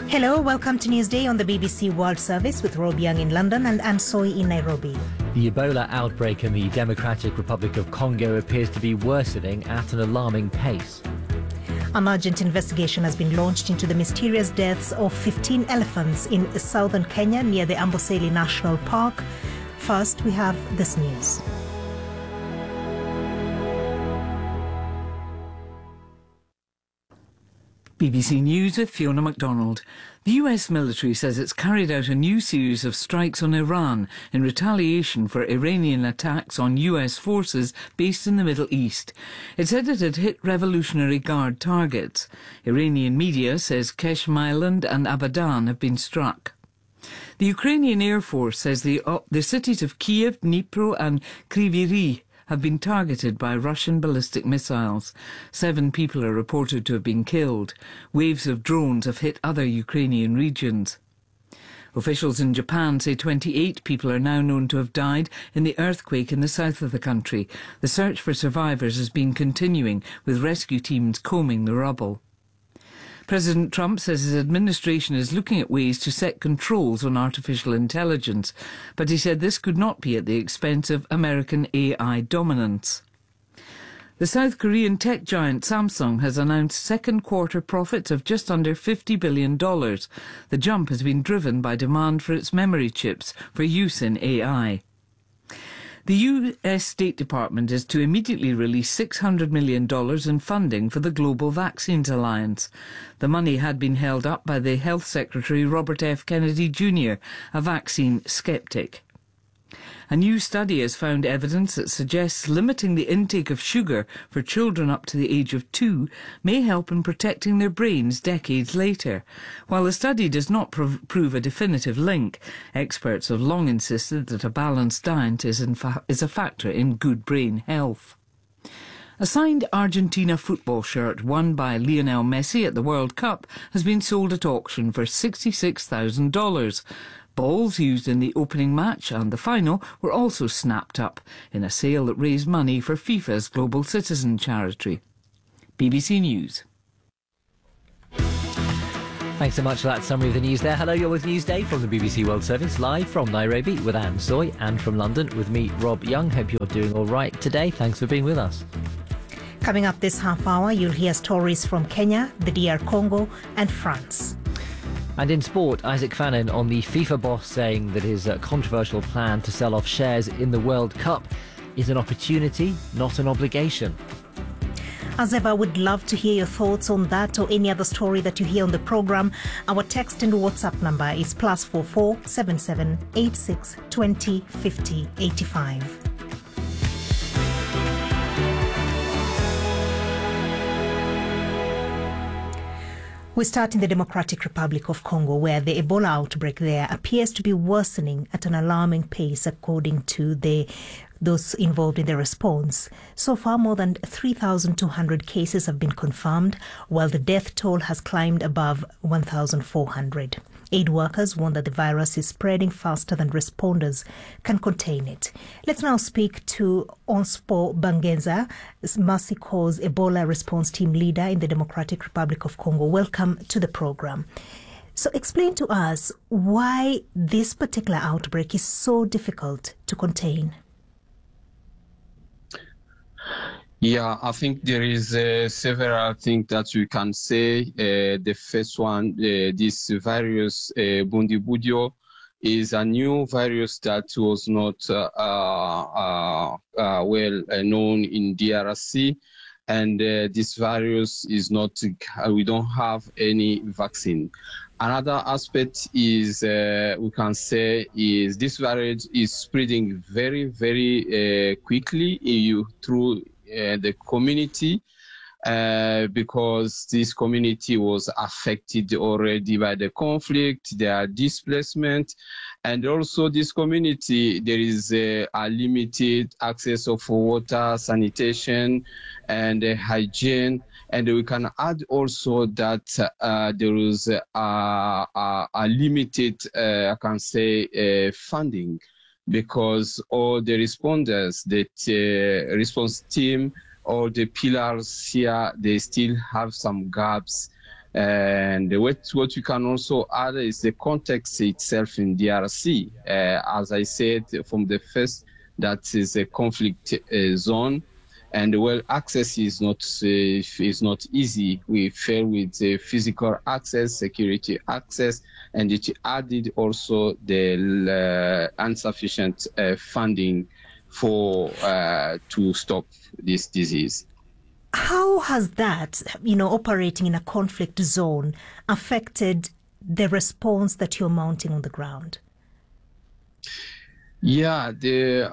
Hello, welcome to Newsday on the BBC World Service with Rob Young in London and Anne Soy in Nairobi. The Ebola outbreak in the Democratic Republic of Congo appears to be worsening at an alarming pace. An urgent investigation has been launched into the mysterious deaths of 15 elephants in southern Kenya near the Amboseli National Park. First, we have this news. BBC News with Fiona MacDonald. The US military says it's carried out a new series of strikes on Iran in retaliation for Iranian attacks on US forces based in the Middle East. It said it had hit Revolutionary Guard targets. Iranian media says Keshm Island and Abadan have been struck. The Ukrainian Air Force says the cities of Kiev, Dnipro and Kryvyi Rih have been targeted by Russian ballistic missiles. 7 people are reported to have been killed. Waves of drones have hit other Ukrainian regions. Officials in Japan say 28 people are now known to have died in the earthquake in the south of the country. The search for survivors has been continuing, with rescue teams combing the rubble. President Trump says his administration is looking at ways to set controls on artificial intelligence, but he said this could not be at the expense of American AI dominance. The South Korean tech giant Samsung has announced second quarter profits of just under $50 billion. The jump has been driven by demand for its memory chips for use in AI. The US State Department is to immediately release $600 million in funding for the Global Vaccines Alliance. The money had been held up by the Health Secretary Robert F. Kennedy Jr., a vaccine skeptic. A new study has found evidence that suggests limiting the intake of sugar for children up to the age of 2 may help in protecting their brains decades later. While the study does not prove a definitive link, experts have long insisted that a balanced diet is a factor in good brain health. A signed Argentina football shirt won by Lionel Messi at the World Cup has been sold at auction for $66,000. Balls used in the opening match and the final were also snapped up in a sale that raised money for FIFA's Global Citizen charity. BBC News. Thanks so much for that summary of the news there. Hello, you're with Newsday from the BBC World Service, live from Nairobi with Anne Soy, and from London with me, Rob Young. Hope you're doing all right today. Thanks for being with us. Coming up this half hour, you'll hear stories from Kenya, the DR Congo and France. And in sport, Isaac Fannin on the FIFA boss saying that his controversial plan to sell off shares in the World Cup is an opportunity, not an obligation. As ever, we'd love to hear your thoughts on that or any other story that you hear on the programme. Our text and WhatsApp number is +44 77 86 20 50 85. We start in the Democratic Republic of Congo, where the Ebola outbreak there appears to be worsening at an alarming pace, according to those involved in the response. So far, more than 3,200 cases have been confirmed, while the death toll has climbed above 1,400. Aid workers warn that the virus is spreading faster than responders can contain it. Let's now speak to Onspo Bangenza, Mercy Corps Ebola response team leader in the Democratic Republic of Congo. Welcome to the program. So explain to us why this particular outbreak is so difficult to contain. Yeah, I think there is several things that we can say. The first one, this virus, Bundibugyo, is a new virus that was not well known in DRC. And this virus is not, we don't have any vaccine. Another aspect is, we can say, is this virus is spreading very, very quickly through the community, because this community was affected already by the conflict, their displacement, and also this community, there is a limited access of water, sanitation, and hygiene. And we can add also that there is a limited, I can say, funding, because all the responders, the response team, all the pillars here, they still have some gaps And what you can also add is the context itself in DRC. As I said from the first, that is a conflict zone, and access is not easy. We fail with physical access, security access, and it added also the insufficient funding for to stop this disease. How has that, operating in a conflict zone, affected the response that you're mounting on the ground? Yeah, the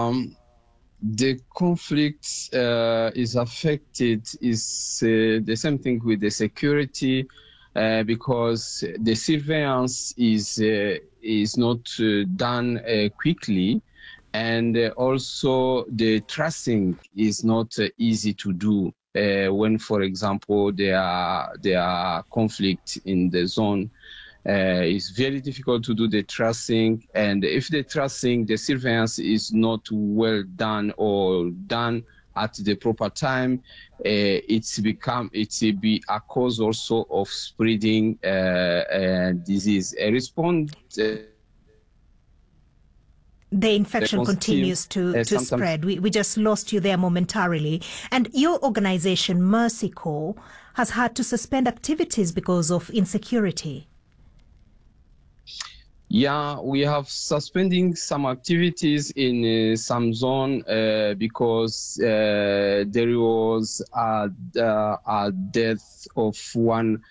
conflict is affected is the same thing with the security, because the surveillance is not done quickly. And also the tracing is not easy to do when, for example, there are conflict in the zone. It's very difficult to do the tracing, and if the tracing, the surveillance is not well done or done at the proper time, it's be a cause also of spreading disease. The infection continues to spread. We just lost you there momentarily. And your organization, Mercy Corps, has had to suspend activities because of insecurity. Yeah, we have suspending some activities in some zone because there was a death of one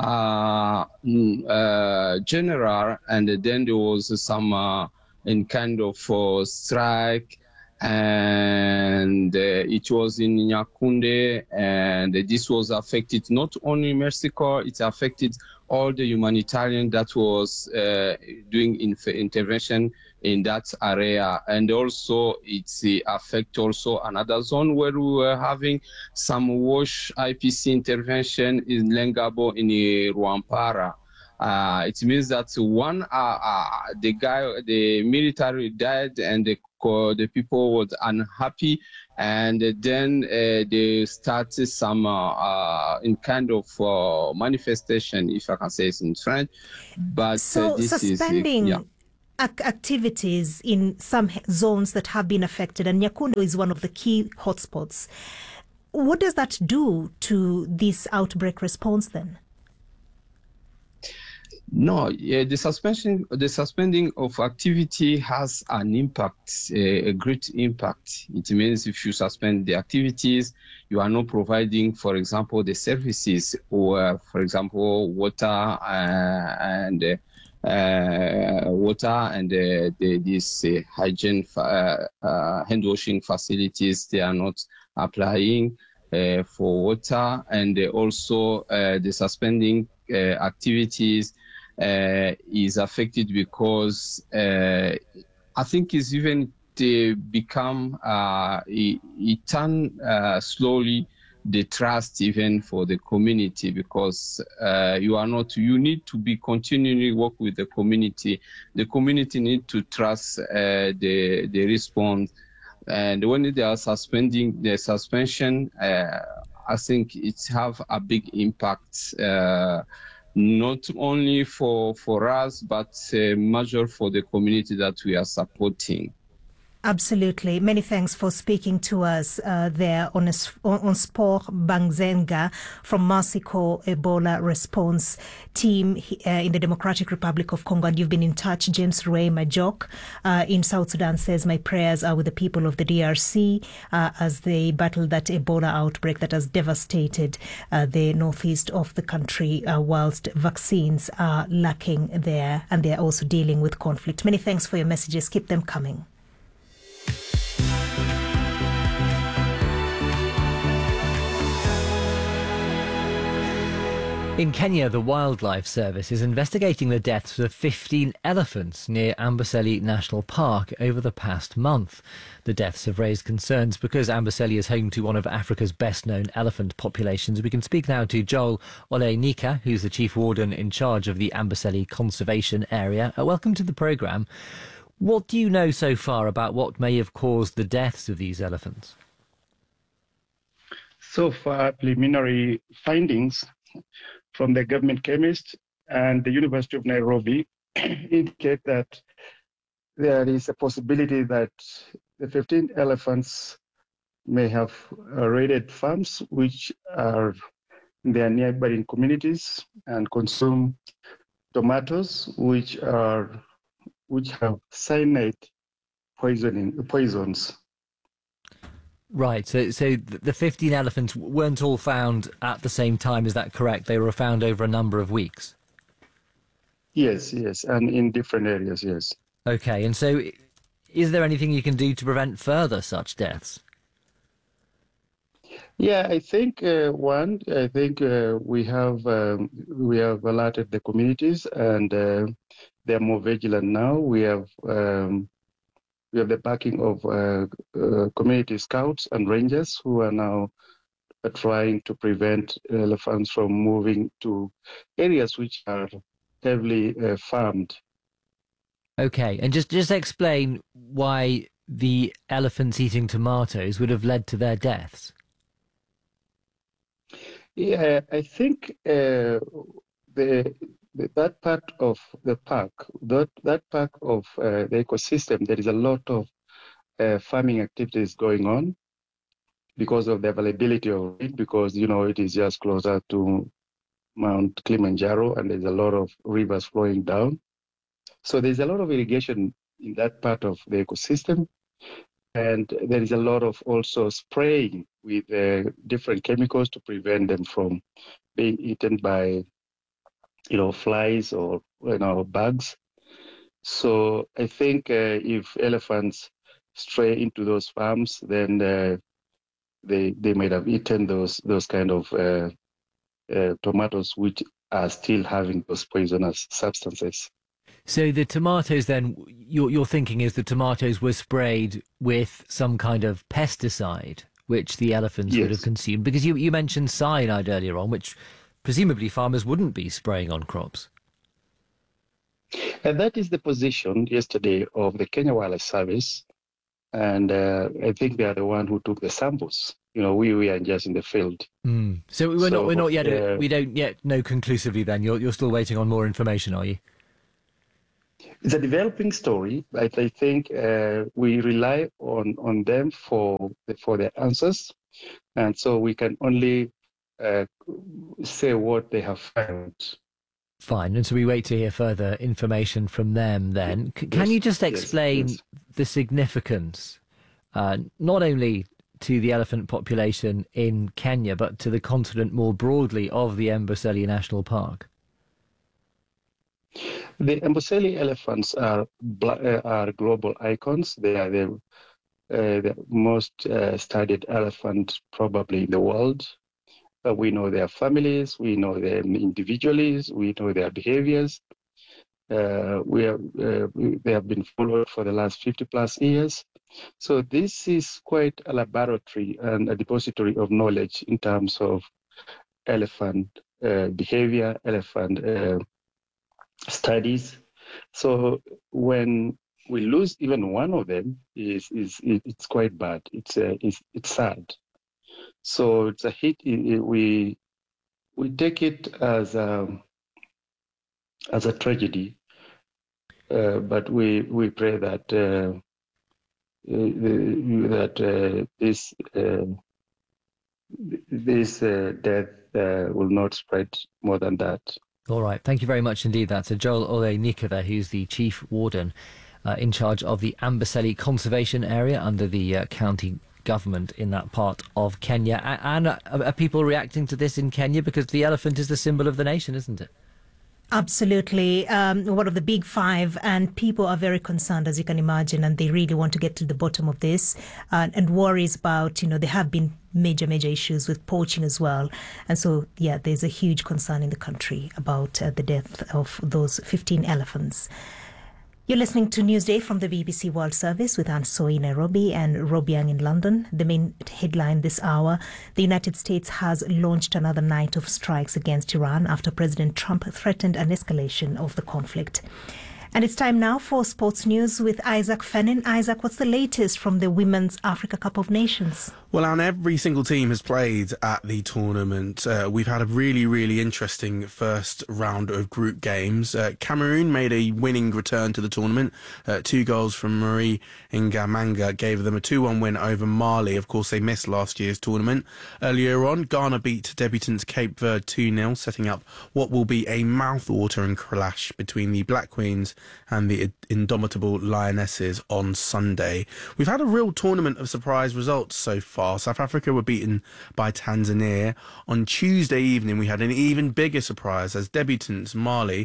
general, and then there was some in kind of strike, and it was in Nyakunde, and this was affected not only Mercy Corps, it affected all the humanitarian that was doing intervention in that area. And also it affect also another zone where we were having some WASH IPC intervention in Lengabo in Rwampara. It means that the military died, and the people were unhappy, and then they started some in kind of manifestation, if I can say it in French. But so this suspending is activities in some zones that have been affected, and Nyakunde is one of the key hotspots. What does that do to this outbreak response then? No, the suspending of activity has an impact, a great impact. It means if you suspend the activities, you are not providing, for example, the services, or for example, water and this hygiene hand washing facilities. They are not applying for water, and also the suspending activities is affected because I think it's even to become it turn slowly the trust even for the community, because you need to be continually work with the community. The community need to trust the response, and when they are suspending the suspension, I think it have a big impact. Not only for us, but major for the community that we are supporting. Absolutely. Many thanks for speaking to us there on Sport Bangzenga from Mercy Corps Ebola Response Team in the Democratic Republic of Congo. And you've been in touch. James Ray Majok in South Sudan says, my prayers are with the people of the DRC as they battle that Ebola outbreak that has devastated the northeast of the country, whilst vaccines are lacking there, and they're also dealing with conflict. Many thanks for your messages. Keep them coming. In Kenya, the Wildlife Service is investigating the deaths of 15 elephants near Amboseli National Park over the past month. The deaths have raised concerns because Amboseli is home to one of Africa's best-known elephant populations. We can speak now to Joel Ole-Nika, who's the Chief Warden in charge of the Amboseli Conservation Area. Welcome to the programme. What do you know so far about what may have caused the deaths of these elephants? So far, preliminary findings from the government chemist and the University of Nairobi indicate that there is a possibility that the 15 elephants may have raided farms which are in their neighboring communities and consume tomatoes which have cyanide poisons. Right. So the 15 elephants weren't all found at the same time. Is that correct? They were found over a number of weeks. Yes, and in different areas, yes. Okay. And so, is there anything you can do to prevent further such deaths? Yeah, I think we have alerted the communities, and they're more vigilant now. We have the backing of community scouts and rangers who are now trying to prevent elephants from moving to areas which are heavily farmed. Okay, and just explain why the elephants eating tomatoes would have led to their deaths. Yeah, I think that part of the park, that part of the ecosystem, there is a lot of farming activities going on because of the availability of it, because, it is just closer to Mount Kilimanjaro and there's a lot of rivers flowing down. So there's a lot of irrigation in that part of the ecosystem. And there is a lot of also spraying with different chemicals to prevent them from being eaten by, flies or, bugs. So I think if elephants stray into those farms, then they might have eaten those kind of tomatoes which are still having those poisonous substances. So the tomatoes then, your thinking is the tomatoes were sprayed with some kind of pesticide, which the elephants would have consumed? Because you mentioned cyanide earlier on, which presumably farmers wouldn't be spraying on crops. And that is the position yesterday of the Kenya Wildlife Service. And I think they are the one who took the samples. We are just in the field. So we're not yet. We don't yet know conclusively. Then you're still waiting on more information, are you? It's a developing story, but I think we rely on them for their answers, and so we can only say what they have found. Fine, and so we wait to hear further information from them then. Can you just explain the significance, not only to the elephant population in Kenya, but to the continent more broadly of the Amboseli National Park? The Amboseli elephants are global icons. They are the most studied elephant probably in the world. We know their families, we know them individually, we know their behaviors. They have been followed for the last 50 plus years. So this is quite a laboratory and a depository of knowledge in terms of elephant behavior, elephant studies. So when we lose even one of them, it's quite bad. It's sad. So it's a hit. We take it as a tragedy, but we pray that this death will not spread more than that. All right. Thank you very much indeed. That's Joel Ole Nika there, who's the Chief Warden in charge of the Amboseli Conservation Area under the county government in that part of Kenya. And are people reacting to this in Kenya? Because the elephant is the symbol of the nation, isn't it? Absolutely. One of the big five, and people are very concerned, as you can imagine, and they really want to get to the bottom of this and worries about, there have been major issues with poaching as well. And so, there's a huge concern in the country about the death of those 15 elephants. You're listening to Newsday from the BBC World Service with Anne Soy in Nairobi and Robiang in London. The main headline this hour: the United States has launched another night of strikes against Iran after President Trump threatened an escalation of the conflict. And it's time now for sports news with Isaac Fennin. Isaac, what's the latest from the Women's Africa Cup of Nations? Well, Anne, every single team has played at the tournament. We've had a really, really interesting first round of group games. Cameroon made a winning return to the tournament. 2 goals from Marie Ngamanga gave them a 2-1 win over Mali. Of course, they missed last year's tournament. Earlier on, Ghana beat debutants Cape Verde 2-0, setting up what will be a mouth-watering clash between the Black Queens and the indomitable Lionesses on Sunday. We've had a real tournament of surprise results so far. South Africa were beaten by Tanzania. On Tuesday evening, we had an even bigger surprise as debutants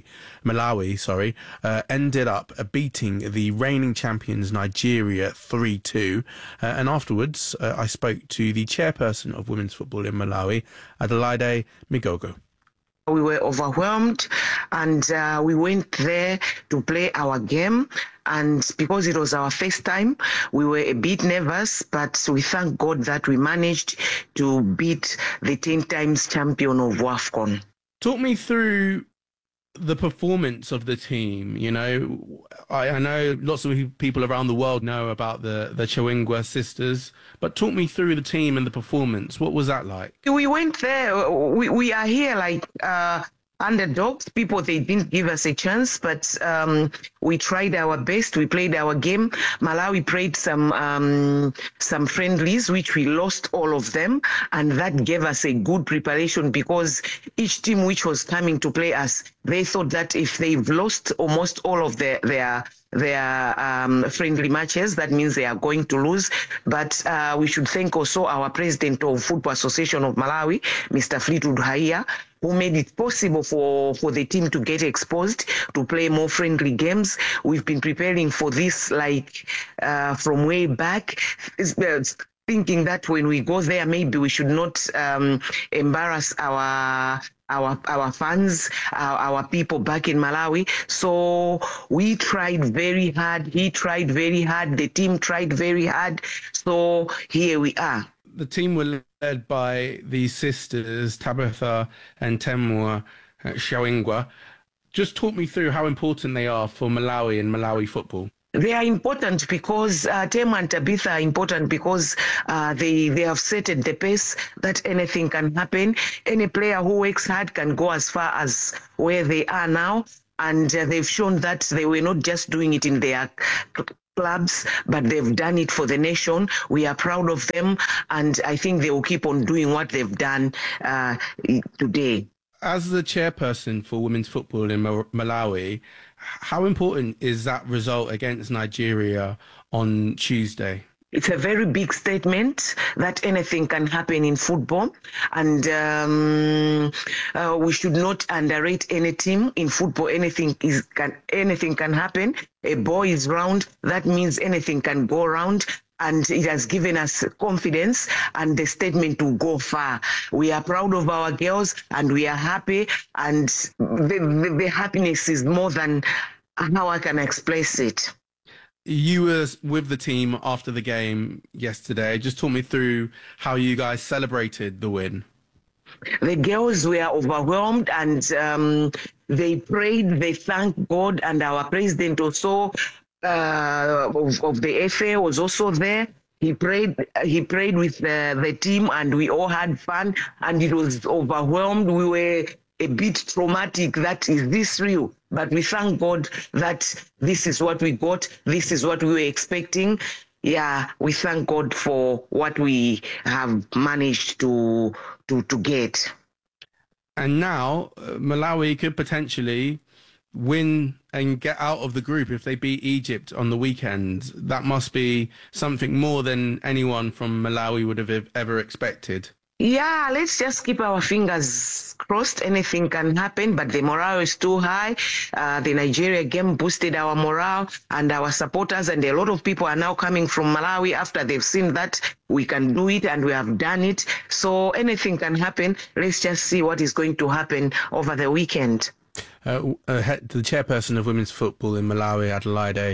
Malawi ended up beating the reigning champions Nigeria 3-2. And afterwards, I spoke to the chairperson of women's football in Malawi, Adelaide Migogo. We were overwhelmed and we went there to play our game. And because it was our first time, we were a bit nervous, but we thank God that we managed to beat the 10 times champion of WAFCON. Talk me through the performance of the team. You know, I know lots of people around the world know about the Chawengwa sisters, but talk me through the team and the performance. What was that like? We went there. We are here like underdogs. People, they didn't give us a chance, but we tried our best. We played our game. Malawi played some friendlies, which we lost all of them, and that gave us a good preparation because each team which was coming to play us, they thought that if they've lost almost all of their friendly matches, that means they are going to lose. But we should thank also our president of Football Association of Malawi, Mr. Fleetwood Haiya, who made it possible for the team to get exposed, to play more friendly games. We've been preparing for this from way back, thinking that when we go there, maybe we should not embarrass our fans, our people back in Malawi. So we tried very hard. He tried very hard. The team tried very hard. So here we are. The team were led by the sisters Tabitha and Temwa Chawengwa. Just talk me through how important they are for Malawi and Malawi football. They are important because Tem and Tabitha are important because they have set at the pace that anything can happen. Any player who works hard can go as far as where they are now. And they've shown that they were not just doing it in their clubs, but they've done it for the nation. We are proud of them, and I think they will keep on doing what they've done today. As the chairperson for women's football in Malawi, how important is that result against Nigeria on Tuesday? It's a very big statement that anything can happen in football, and we should not underrate any team in football. Anything can happen. A ball is round, that means anything can go round. And it has given us confidence, and the statement will go far. We are proud of our girls, and we are happy, and the happiness is more than how I can express it. You were with the team after the game yesterday. Just talk me through how you guys celebrated the win. The girls were overwhelmed, and they prayed, they thanked God, and our president also of the FA was also there. He prayed with the team, and we all had fun, and it was overwhelmed. We were a bit traumatic. That is this real? But we thank God that this is what we got. This is what we were expecting. Yeah, we thank God for what we have managed to get. And now Malawi could potentially win and get out of the group if they beat Egypt on the weekend. That must be something more than anyone from Malawi would have ever expected. Yeah, let's just keep our fingers crossed. Anything can happen, but the morale is too high. The Nigeria game boosted our morale and our supporters, and a lot of people are now coming from Malawi after they've seen that we can do it and we have done it. So anything can happen. Let's just see what is going to happen over the weekend. The chairperson of women's football in Malawi, Adelaide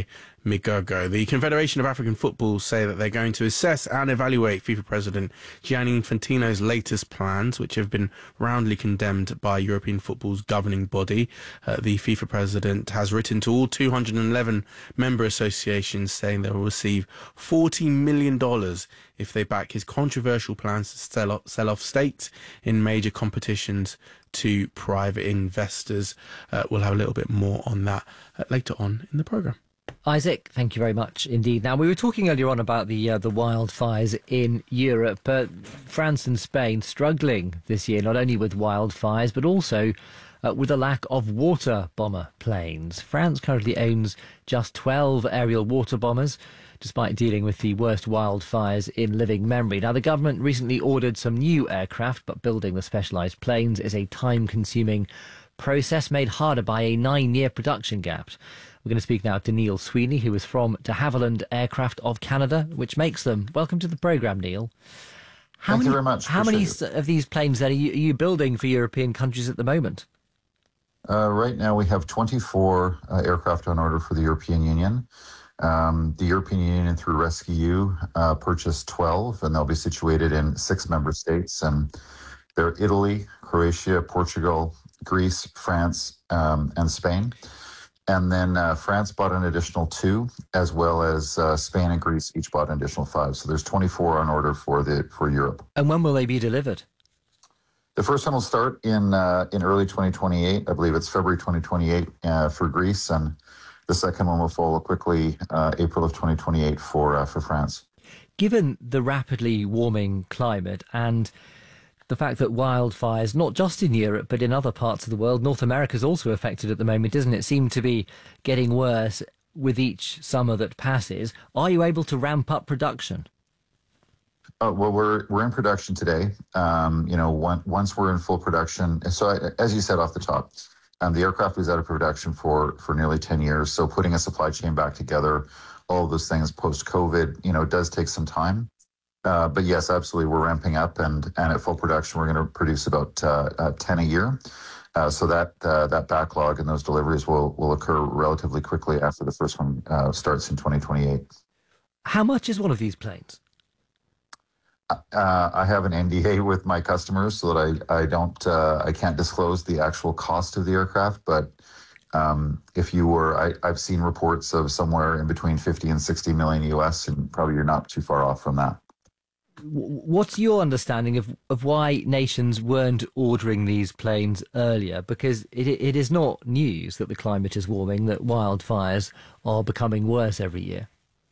Migogo. The Confederation of African Football say that they're going to assess and evaluate FIFA President Gianni Infantino's latest plans, which have been roundly condemned by European football's governing body. The FIFA President has written to all 211 member associations saying they will receive $40 million if they back his controversial plans to sell off stakes in major competitions to private investors. We'll have a little bit more on that later on in the programme. Isaac, thank you very much indeed. Now, we were talking earlier on about the wildfires in Europe, but France and Spain struggling this year, not only with wildfires, but also with a lack of water bomber planes. France currently owns just 12 aerial water bombers, despite dealing with the worst wildfires in living memory. Now, the government recently ordered some new aircraft, but building the specialised planes is a time-consuming process made harder by a 9-year production gap. We're going to speak now to Neil Sweeney, who is from de Havilland Aircraft of Canada, which makes them. Welcome to the programme, Neil. Thank you very much. How many of these planes then are you building for European countries at the moment? Right now we have 24 aircraft on order for the European Union. The European Union, through RescueU, purchased 12, and they'll be situated in 6 member states. And they're Italy, Croatia, Portugal, Greece, France, and Spain. And then France bought an additional 2, as well as Spain and Greece each bought an additional 5. So there's 24 on order for Europe. And when will they be delivered? The first one will start in early 2028. I believe it's February 2028 for Greece, and the second one will follow quickly April of 2028 for France. Given the rapidly warming climate and the fact that wildfires, not just in Europe, but in other parts of the world, North America is also affected at the moment, isn't it? Seem to be getting worse with each summer that passes. Are you able to ramp up production? Well, we're in production today. Once we're in full production, so as you said off the top, the aircraft was out of production for nearly 10 years. So putting a supply chain back together, all of those things post-COVID, it does take some time. But yes, absolutely, we're ramping up, and at full production, we're going to produce about 10 a year. So that backlog and those deliveries will occur relatively quickly after the first one starts in 2028. How much is one of these planes? I have an NDA with my customers, so that I can't disclose the actual cost of the aircraft. But I've seen reports of somewhere in between 50 and 60 million US, and probably you're not too far off from that. What's your understanding of why nations weren't ordering these planes earlier? Because it is not news that the climate is warming, that wildfires are becoming worse every year.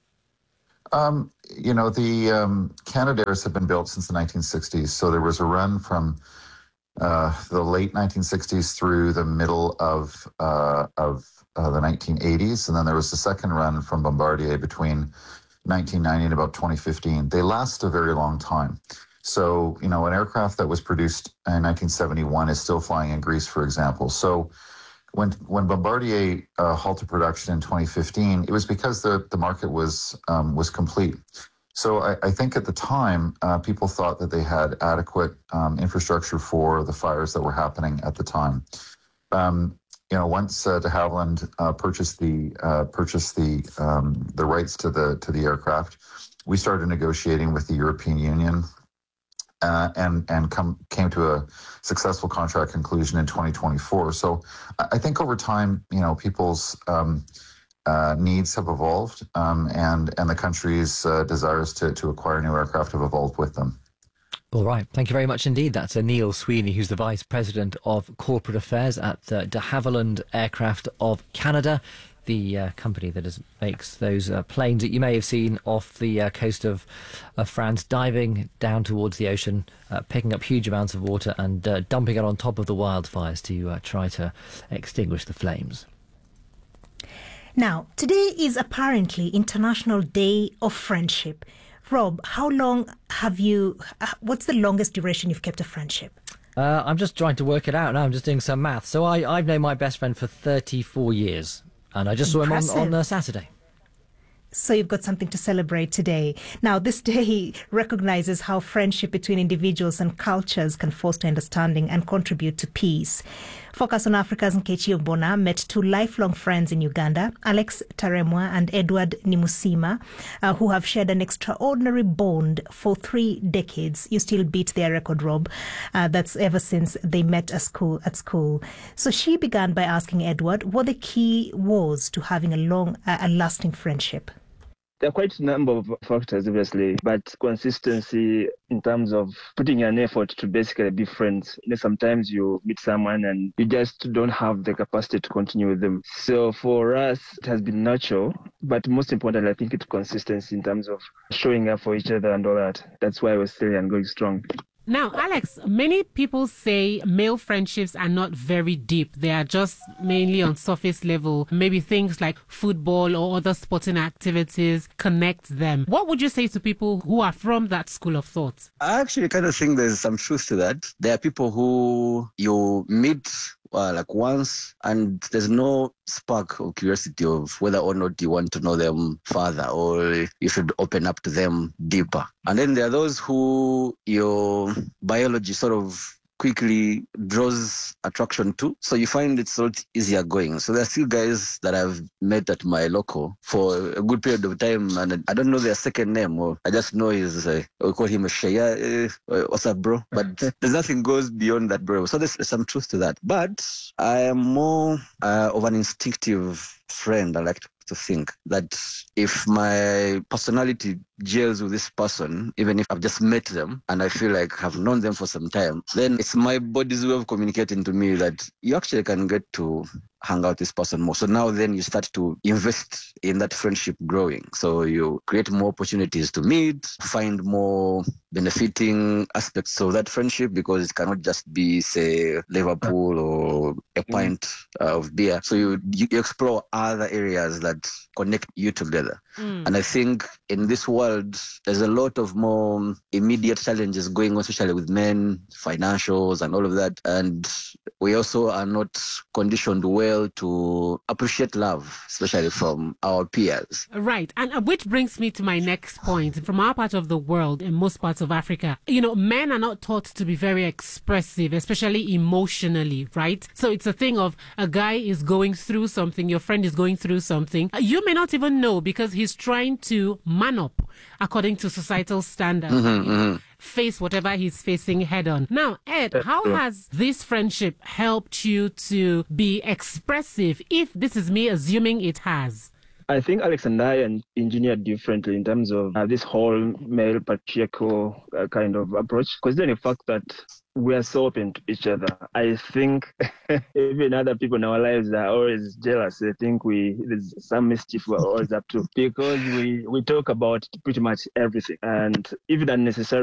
The Canadairs have been built since the 1960s. So there was a run from the late 1960s through the middle of the 1980s. And then there was the second run from Bombardier between 1990 and about 2015. They last a very long time. So, an aircraft that was produced in 1971 is still flying in Greece, for example. So when Bombardier halted production in 2015, it was because the market was complete. So I think at the time, people thought that they had adequate infrastructure for the fires that were happening at the time. Once de Havilland purchased the rights to the aircraft, we started negotiating with the European Union and came to a successful contract conclusion in 2024. So I think over time, people's needs have evolved, and the country's desires to acquire new aircraft have evolved with them. All right. Thank you very much indeed. That's Neil Sweeney, who's the Vice President of Corporate Affairs at de Havilland Aircraft of Canada, the company that makes those planes that you may have seen off the coast of France, diving down towards the ocean, picking up huge amounts of water and dumping it on top of the wildfires to try to extinguish the flames. Now, today is apparently International Day of Friendship. Rob, how long what's the longest duration you've kept a friendship? I'm just trying to work it out now. I'm just doing some math. So I've known my best friend for 34 years, and I just Impressive. saw him on Saturday. So you've got something to celebrate today. Now, this day recognizes how friendship between individuals and cultures can foster understanding and contribute to peace. Focus on Africa's Nkechi Ogbonna met two lifelong friends in Uganda, Alex Taremwa and Edward Nimusima, who have shared an extraordinary bond for 3 decades. You still beat their record, Rob. That's ever since they met at school. So she began by asking Edward what the key was to having a lasting friendship. There are quite a number of factors, obviously, but consistency in terms of putting an effort to basically be friends. Sometimes you meet someone and you just don't have the capacity to continue with them. So for us, it has been natural, but most importantly, I think it's consistency in terms of showing up for each other and all that. That's why we're still and going strong. Now, Alex, many people say male friendships are not very deep. They are just mainly on surface level. Maybe things like football or other sporting activities connect them. What would you say to people who are from that school of thought? I actually kind of think there's some truth to that. There are people who you meet like once and there's no spark of curiosity of whether or not you want to know them further or you should open up to them deeper. And then there are those who your biology sort of quickly draws attraction to. So you find it's a lot easier going. So there are still guys that I've met at my local for a good period of time, and I don't know their second name, or I just know we call him a Shaya. What's up, bro? But there's nothing goes beyond that, bro. So there's some truth to that. But I am more of an instinctive friend. I like to think that if my personality gels with this person, even if I've just met them and I feel like I've known them for some time, then it's my body's way of communicating to me that you actually can get to hang out with this person more. So now then you start to invest in that friendship growing. So you create more opportunities to meet, find more benefiting aspects of that friendship, because it cannot just be, say, Liverpool or a pint of beer. So you explore other areas that connect you together. And I think in this world, there's a lot of more immediate challenges going on, especially with men, financials and all of that. And we also are not conditioned well to appreciate love, especially from our peers. Right. And which brings me to my next point. From our part of the world, in most parts of Africa, men are not taught to be very expressive, especially emotionally, right? So it's a thing of a guy is going through something, your friend is going through something. You may not even know because he's trying to man up according to societal standards. Face whatever he's facing head on. Now, Ed, how has this friendship helped you to be expressive, if this is me assuming it has? I think Alex and I are engineered differently in terms of this whole male patriarchal kind of approach. Because then the fact that we are so open to each other, I think even other people in our lives are always jealous. They think there's some mischief we're always up to, because we talk about pretty much everything, and even unnecessary